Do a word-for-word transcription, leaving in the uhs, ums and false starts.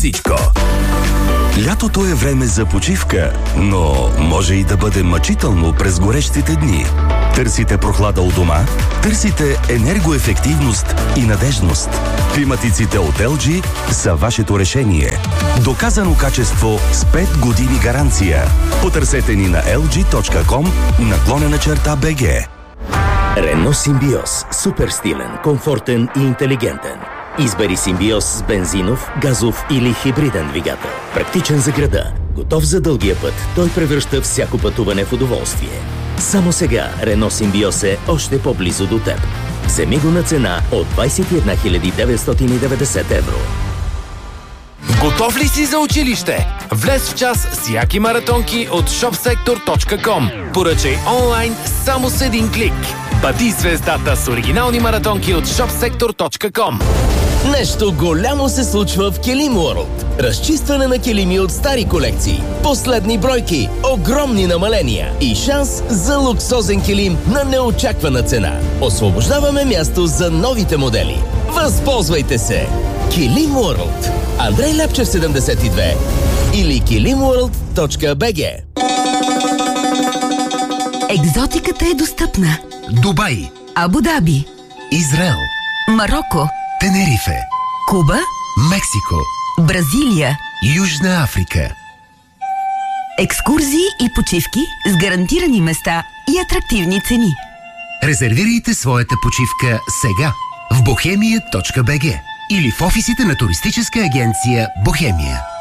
всичко. Лятото е време за почивка, но може и да бъде мъчително през горещите дни. Търсите прохлада у дома? Търсите енергоефективност и надежност. Климатиците от ел джи са вашето решение. Доказано качество с пет години гаранция. Потърсете ни на ел джи точка ком наклонена черта би джи. Рено Симбиоз. Супер стилен, комфортен и интелигентен. Избери Симбиоз с бензинов, газов или хибриден двигател. Практичен за града, готов за дългия път, той превръща всяко пътуване в удоволствие. Само сега Рено Симбиоз е още по-близо до теб. Вземи го на цена от двадесет и една хиляди деветстотин и деветдесет евро. Готов ли си за училище? Влез в час с яки маратонки от шопсектор точка ком. Поръчай онлайн само с един клик. Бъди звездата с оригинални маратонки от шопсектор точка ком. Нещо голямо се случва в Килим Уорлд. Разчистване на килими от стари колекции. Последни бройки, огромни намаления и шанс за луксозен килим на неочаквана цена. Освобождаваме място за новите модели. Възползвайте се! Килим Уорлд. Андрей Ляпчев седемдесет и две или килим уорлд точка би джи. Екзотиката е достъпна. Дубай, Абу Даби, Израел, Мароко, Тенерифе, Куба, Мексико, Бразилия, Южна Африка. Екскурзии и почивки с гарантирани места и атрактивни цени. Резервирайте своята почивка сега в бохемия точка би джи или в офисите на туристическа агенция Бохемия.